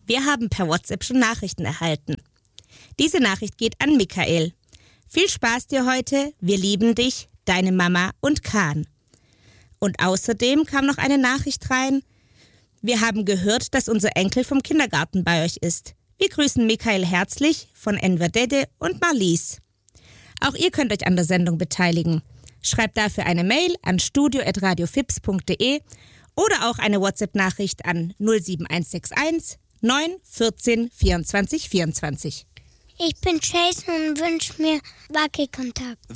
Wir haben per WhatsApp schon Nachrichten erhalten. Diese Nachricht geht an Michael. Viel Spaß dir heute, wir lieben dich, deine Mama und Kahn. Und außerdem kam noch eine Nachricht rein. Wir haben gehört, dass unser Enkel vom Kindergarten bei euch ist. Wir grüßen Michael herzlich von Enverdede und Marlies. Auch ihr könnt euch an der Sendung beteiligen. Schreibt dafür eine Mail an studio@radiofips.de oder auch eine WhatsApp-Nachricht an 07161 9 14 24 24. Ich bin Jason und wünsche mir Wackelkontakt.